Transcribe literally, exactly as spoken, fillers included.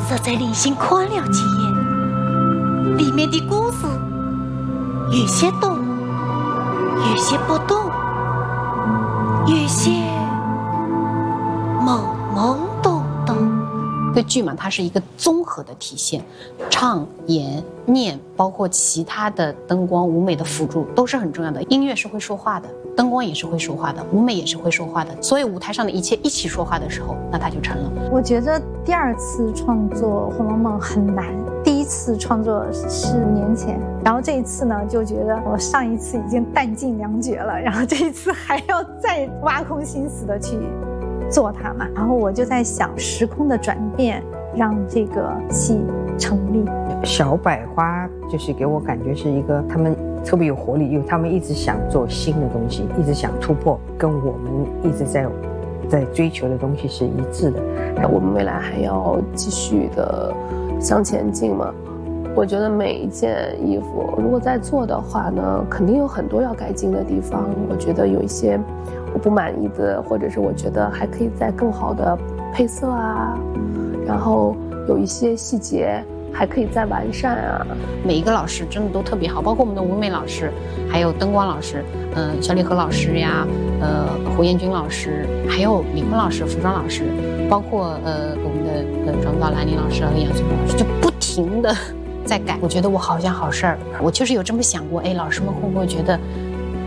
实在令心看了几眼，里面的故事有些懂，有些不懂，有些懵懵懂懂。 这剧嘛，它是一个综合的体现，唱、演、念，包括其他的灯光、舞美的辅助都是很重要的。音乐是会说话的，灯光也是会说话的，舞美也是会说话的。所以舞台上的一切一起说话的时候，那它就成了。 我觉得第二次创作《红楼梦》很难，第一次创作是年前，然后这一次呢，就觉得我上一次已经弹尽粮绝了，然后这一次还要再挖空心思的去做它嘛。然后我就在想，时空的转变让这个戏成立。 小百花就是给我感觉是一个他们特别有活力，因为他们一直想做新的东西，一直想突破，跟我们一直在在追求的东西是一致的。 我们未来还要继续的向前进嘛。我觉得每一件衣服如果再做的话呢，肯定有很多要改进的地方。我觉得有一些我不满意的，或者是我觉得还可以再更好的配色啊，然后有一些细节还可以再完善啊。 每一个老师真的都特别好，包括我们的舞美老师，还有灯光老师，嗯、呃，小李和老师呀，呃，胡彦军老师，还有李坤老师，服装老师，包括呃我们的呃妆造兰妮老师和杨素老师，就不停的在改。我觉得我好像好事儿，我就是有这么想过，哎，老师们会不会觉得